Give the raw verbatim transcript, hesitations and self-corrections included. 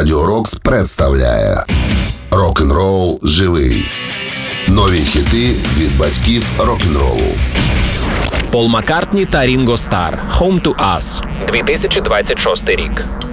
Радіо Рокс представляє Рок-н-рол живий. Нові хіти від батьків рок-н-ролу. Пол Маккартні та Рінго Стар. Home to Us. дві тисячі двадцять шостий рік.